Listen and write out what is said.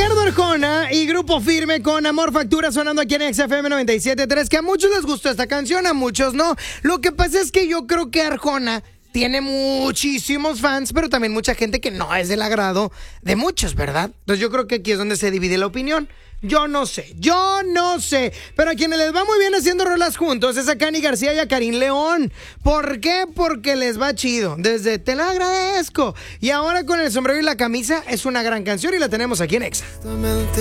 Ricardo Arjona y Grupo Firme con Amor Factura sonando aquí en XFM 97.3, que a muchos les gustó esta canción, a muchos no. Lo que pasa es que yo creo que Arjona tiene muchísimos fans, pero también mucha gente que no es del agrado de muchos, ¿verdad? Entonces yo creo que aquí es donde se divide la opinión. Yo no sé. Pero a quienes les va muy bien haciendo rolas juntos es a Cani García y a Karim León. ¿Por qué? Porque les va chido. Desde Te la agradezco y ahora con El sombrero y la camisa es una gran canción y la tenemos aquí en Exa.